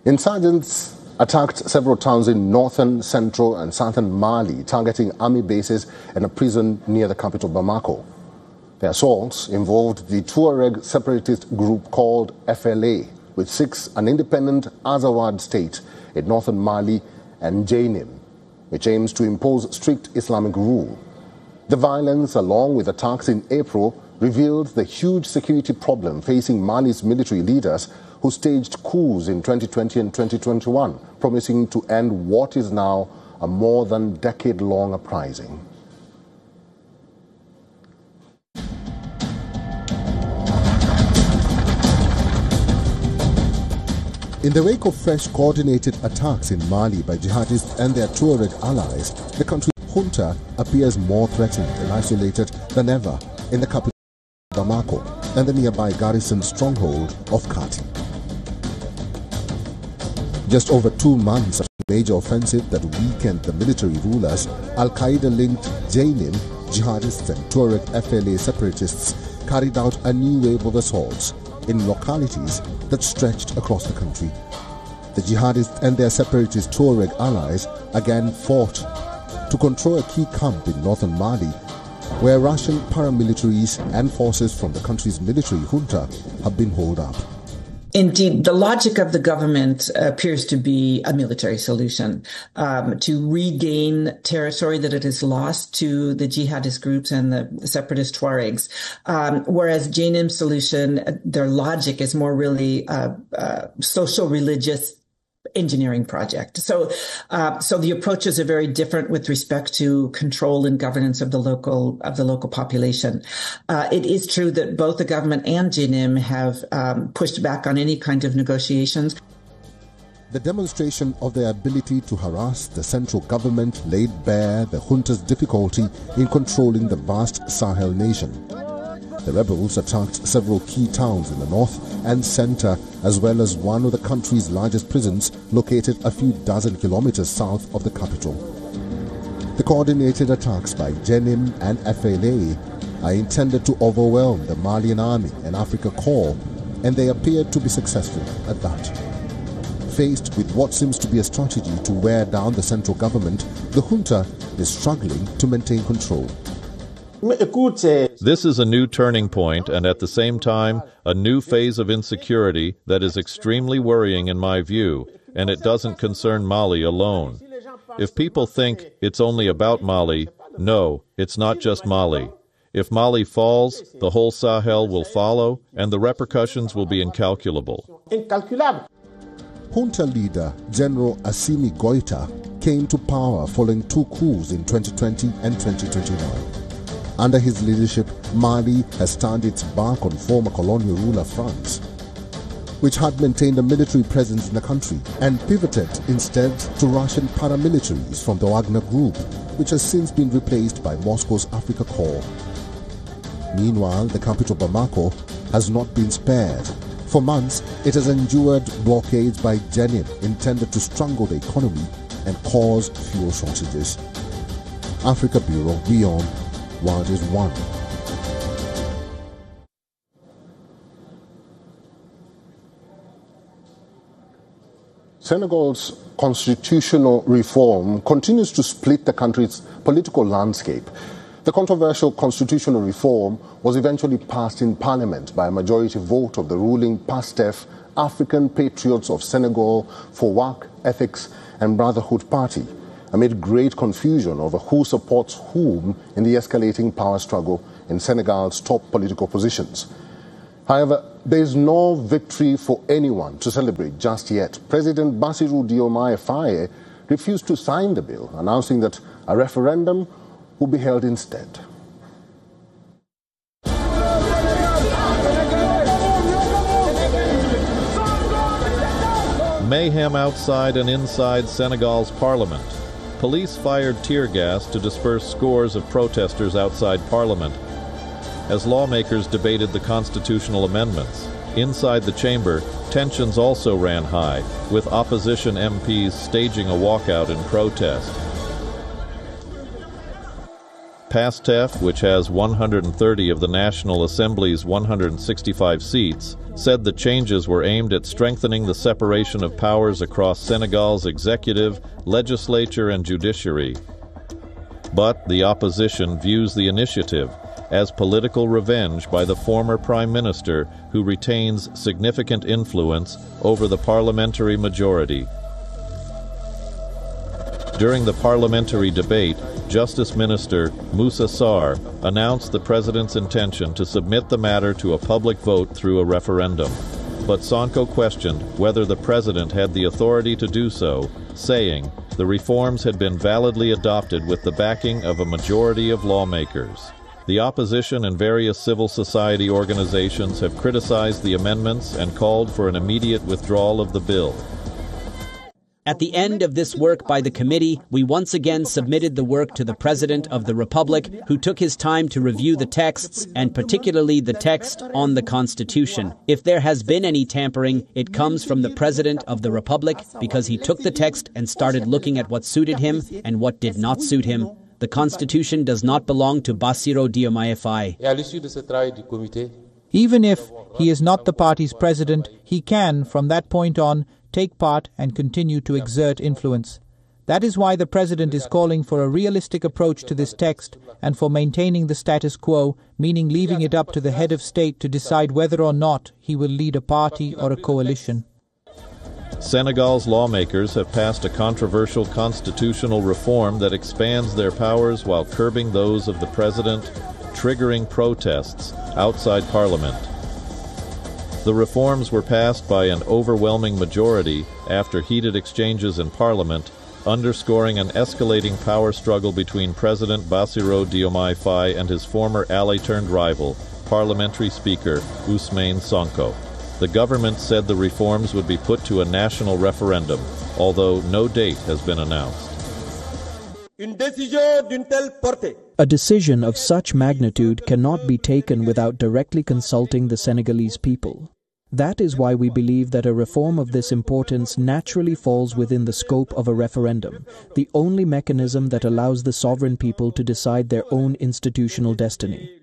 Insurgents attacked several towns in northern, central and southern Mali, targeting army bases and a prison near the capital Bamako. The assaults involved the Tuareg separatist group called FLA, which seeks an independent Azawad state in northern Mali, and Jainim, which aims to impose strict Islamic rule. The violence, along with attacks in April, revealed the huge security problem facing Mali's military leaders, who staged coups in 2020 and 2021, promising to end what is now a more than decade-long uprising. In the wake of fresh coordinated attacks in Mali by jihadists and their Tuareg allies, the country's junta appears more threatened and isolated than ever in the capital Bamako and the nearby garrison stronghold of Kati. Just over 2 months after the major offensive that weakened the military rulers, Al-Qaeda-linked Jainim, jihadists and Tuareg FLA separatists carried out a new wave of assaults in localities that stretched across the country. The jihadists and their separatist Tuareg allies again fought to control a key camp in northern Mali, where Russian paramilitaries and forces from the country's military junta have been holed up. Indeed, the logic of the government appears to be a military solution to regain territory that it has lost to the jihadist groups and the separatist Tuaregs. Whereas Jainim's solution, their logic is more really social religious engineering project. So the approaches are very different with respect to control and governance of the local population. It is true that both the government and Jainim have pushed back on any kind of negotiations. The demonstration of their ability to harass the central government laid bare the junta's difficulty in controlling the vast Sahel nation. The rebels attacked several key towns in the north and center, as well as one of the country's largest prisons located a few dozen kilometers south of the capital. The coordinated attacks by Jainim and FLA are intended to overwhelm the Malian Army and Africa Corps, and they appeared to be successful at that. Faced with what seems to be a strategy to wear down the central government, the junta is struggling to maintain control. This is a new turning point and at the same time a new phase of insecurity that is extremely worrying in my view, and it doesn't concern Mali alone. If people think it's only about Mali, no, it's not just Mali. If Mali falls, the whole Sahel will follow and the repercussions will be incalculable. Junta leader General Assimi Goita came to power following 2 coups in 2020 and 2021. Under his leadership, Mali has turned its back on former colonial ruler France, which had maintained a military presence in the country, and pivoted instead to Russian paramilitaries from the Wagner Group, which has since been replaced by Moscow's Africa Corps. Meanwhile, the capital Bamako has not been spared. For months, it has endured blockades by Jainim intended to strangle the economy and cause fuel shortages. Africa Bureau, Beyond World is One. Senegal's constitutional reform continues to split the country's political landscape. The controversial constitutional reform was eventually passed in Parliament by a majority vote of the ruling PASTEF, African Patriots of Senegal for Work, Ethics and Brotherhood Party, amid great confusion over who supports whom in the escalating power struggle in Senegal's top political positions. However, there is no victory for anyone to celebrate just yet. President Bassirou Diomaye Faye refused to sign the bill, announcing that a referendum will be held instead. Mayhem outside and inside Senegal's parliament. Police fired tear gas to disperse scores of protesters outside Parliament. As lawmakers debated the constitutional amendments, inside the chamber, tensions also ran high, with opposition MPs staging a walkout in protest. PASTEF, which has 130 of the National Assembly's 165 seats, said the changes were aimed at strengthening the separation of powers across Senegal's executive, legislature, and judiciary. But the opposition views the initiative as political revenge by the former prime minister, who retains significant influence over the parliamentary majority. During the parliamentary debate, Justice Minister Moussa Sarr announced the president's intention to submit the matter to a public vote through a referendum. But Sonko questioned whether the president had the authority to do so, saying the reforms had been validly adopted with the backing of a majority of lawmakers. The opposition and various civil society organizations have criticized the amendments and called for an immediate withdrawal of the bill. At the end of this work by the committee, we once again submitted the work to the President of the Republic, who took his time to review the texts, and particularly the text on the Constitution. If there has been any tampering, it comes from the President of the Republic, because he took the text and started looking at what suited him and what did not suit him. The Constitution does not belong to Bassirou Diomaye Faye. Even if he is not the party's president, he can, from that point on, take part and continue to exert influence. That is why the president is calling for a realistic approach to this text and for maintaining the status quo, meaning leaving it up to the head of state to decide whether or not he will lead a party or a coalition. Senegal's lawmakers have passed a controversial constitutional reform that expands their powers while curbing those of the president, triggering protests outside parliament. The reforms were passed by an overwhelming majority after heated exchanges in parliament, underscoring an escalating power struggle between President Bassirou Diomaye Faye and his former ally-turned-rival, parliamentary speaker Ousmane Sonko. The government said the reforms would be put to a national referendum, although no date has been announced. A decision of such magnitude cannot be taken without directly consulting the Senegalese people. That is why we believe that a reform of this importance naturally falls within the scope of a referendum, the only mechanism that allows the sovereign people to decide their own institutional destiny.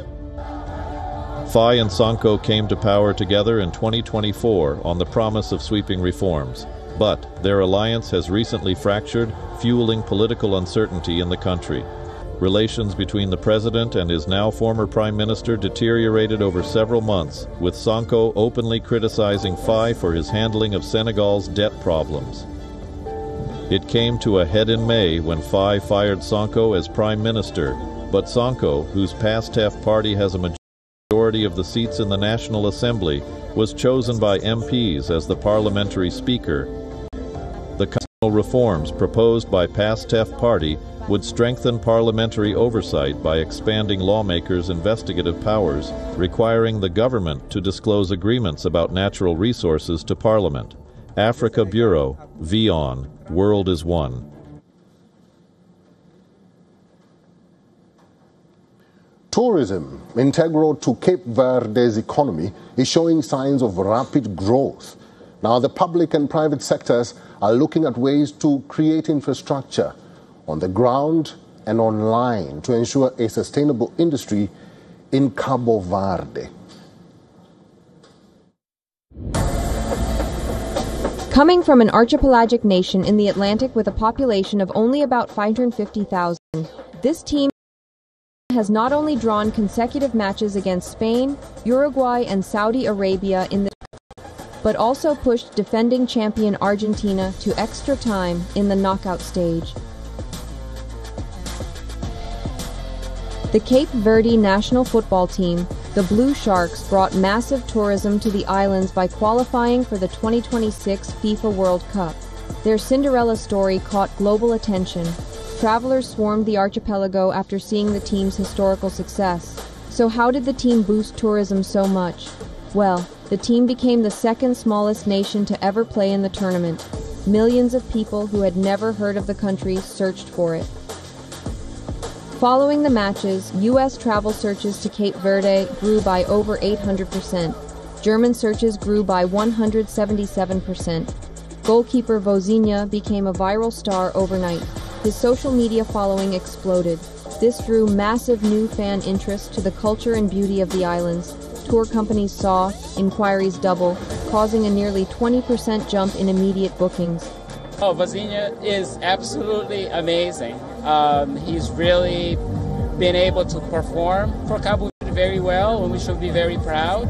Faye and Sonko came to power together in 2024 on the promise of sweeping reforms. But their alliance has recently fractured, fueling political uncertainty in the country. Relations between the president and his now former prime minister deteriorated over several months, with Sonko openly criticizing Faye for his handling of Senegal's debt problems. It came to a head in May when Faye fired Sonko as prime minister, but Sonko, whose PASTEF party has a majority of the seats in the National Assembly, was chosen by MPs as the parliamentary speaker. The constitutional reforms proposed by PASTEF party would strengthen parliamentary oversight by expanding lawmakers' investigative powers, requiring the government to disclose agreements about natural resources to Parliament. Africa Bureau, VON, World is One. Tourism, integral to Cape Verde's economy, is showing signs of rapid growth. Now, the public and private sectors are looking at ways to create infrastructure on the ground and online to ensure a sustainable industry in Cabo Verde. Coming from an archipelagic nation in the Atlantic with a population of only about 550,000, this team has not only drawn consecutive matches against Spain, Uruguay, and Saudi Arabia in the but also pushed defending champion Argentina to extra time in the knockout stage. The Cape Verde national football team, the Blue Sharks, brought massive tourism to the islands by qualifying for the 2026 FIFA World Cup. Their Cinderella story caught global attention. Travelers swarmed the archipelago after seeing the team's historical success. So how did the team boost tourism so much? Well, the team became the second smallest nation to ever play in the tournament. Millions of people who had never heard of the country searched for it. Following the matches, U.S. travel searches to Cape Verde grew by over 800%. German searches grew by 177%. Goalkeeper Vozinha became a viral star overnight. His social media following exploded. This drew massive new fan interest to the culture and beauty of the islands. Tour companies saw inquiries double, causing a nearly 20% jump in immediate bookings. Oh, Vazinha is absolutely amazing. He's really been able to perform for Cabo Verde very well, and we should be very proud.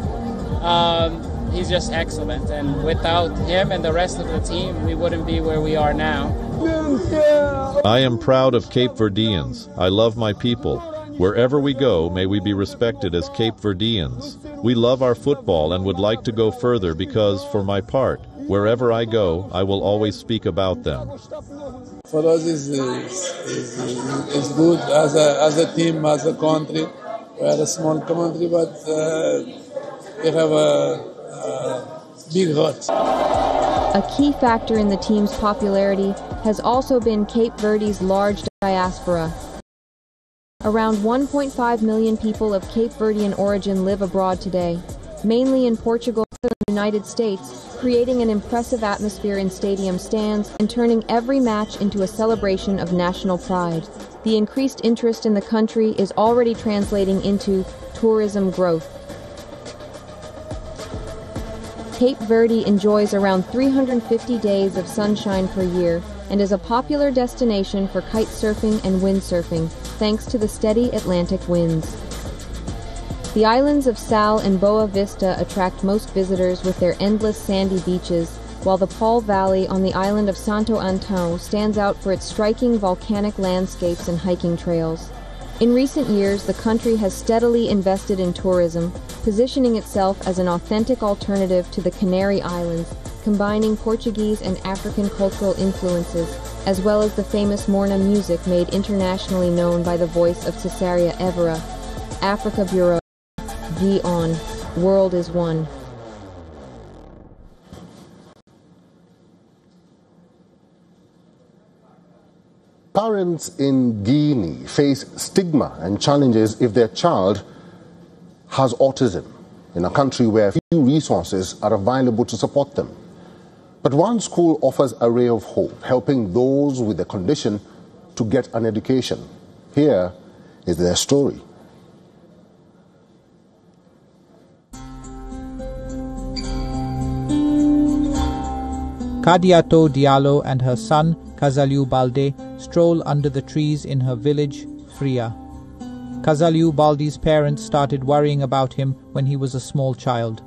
He's just excellent, and without him and the rest of the team, we wouldn't be where we are now. I am proud of Cape Verdeans. I love my people. Wherever we go, may we be respected as Cape Verdeans. We love our football and would like to go further because, for my part, wherever I go, I will always speak about them. For us, it's good as a team, as a country. We are a small country, but we have a big heart. A key factor in the team's popularity has also been Cape Verde's large diaspora. Around 1.5 million people of Cape Verdean origin live abroad today, mainly in Portugal and the United States, creating an impressive atmosphere in stadium stands and turning every match into a celebration of national pride. The increased interest in the country is already translating into tourism growth. Cape Verde enjoys around 350 days of sunshine per year and is a popular destination for kite surfing and windsurfing, thanks to the steady Atlantic winds. The islands of Sal and Boa Vista attract most visitors with their endless sandy beaches, while the Paul Valley on the island of Santo Antão stands out for its striking volcanic landscapes and hiking trails. In recent years, the country has steadily invested in tourism, positioning itself as an authentic alternative to the Canary Islands, combining Portuguese and African cultural influences, as well as the famous Morna music made internationally known by the voice of Cesaria Evora. Africa Bureau. Be on. World is one. Parents in Guinea face stigma and challenges if their child has autism in a country where few resources are available to support them. But one school offers a ray of hope, helping those with the condition to get an education. Here is their story. Kadiatou Diallo and her son, Kazaliou Balde, stroll under the trees in her village, Fria. Kazaliou Balde's parents started worrying about him when he was a small child.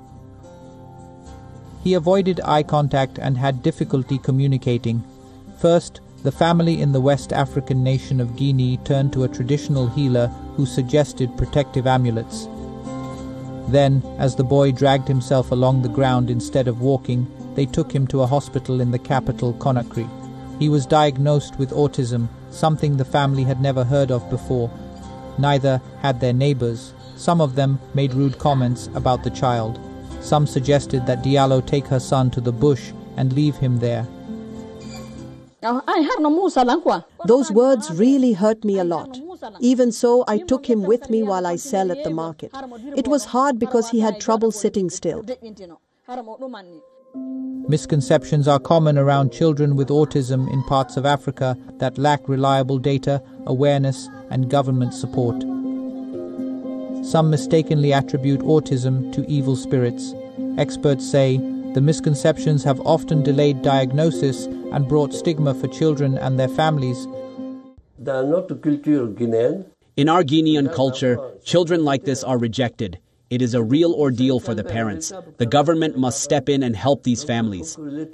He avoided eye contact and had difficulty communicating. First, the family in the West African nation of Guinea turned to a traditional healer who suggested protective amulets. Then, as the boy dragged himself along the ground instead of walking, they took him to a hospital in the capital, Conakry. He was diagnosed with autism, something the family had never heard of before. Neither had their neighbors. Some of them made rude comments about the child. Some suggested that Diallo take her son to the bush and leave him there. Those words really hurt me a lot. Even so, I took him with me while I sell at the market. It was hard because he had trouble sitting still. Misconceptions are common around children with autism in parts of Africa that lack reliable data, awareness, and government support. Some mistakenly attribute autism to evil spirits. Experts say the misconceptions have often delayed diagnosis and brought stigma for children and their families. In our Guinean culture, children like this are rejected. It is a real ordeal for the parents. The government must step in and help these families.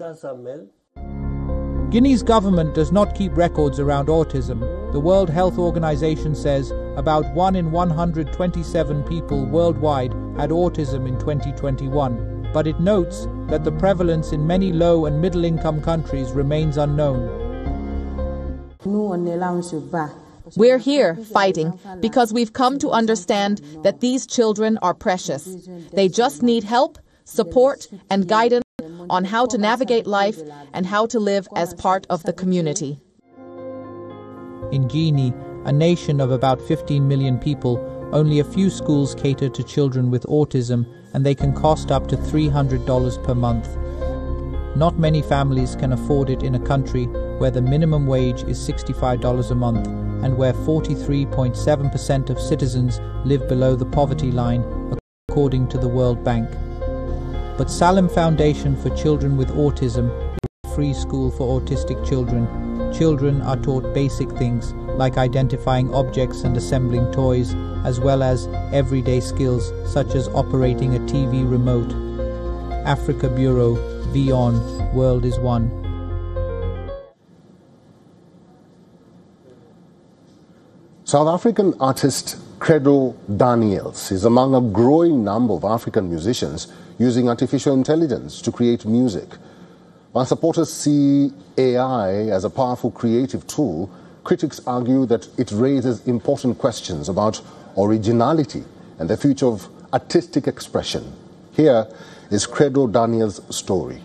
Guinea's government does not keep records around autism. The World Health Organization says about 1 in 127 people worldwide had autism in 2021. But it notes that the prevalence in many low and middle-income countries remains unknown. We're here fighting because we've come to understand that these children are precious. They just need help, support, and guidance on how to navigate life and how to live as part of the community. In Guinea, a nation of about 15 million people, only a few schools cater to children with autism, and they can cost up to $300 per month. Not many families can afford it in a country where the minimum wage is $65 a month and where 43.7% of citizens live below the poverty line, according to the World Bank. But Salem Foundation for Children with Autism is a free school for autistic children. Children are taught basic things like identifying objects and assembling toys, as well as everyday skills such as operating a TV remote. Africa Bureau, VON, World is One. South African artist Credo Daniels is among a growing number of African musicians using artificial intelligence to create music. While supporters see AI as a powerful creative tool, critics argue that it raises important questions about originality and the future of artistic expression. Here is Credo Daniels' story.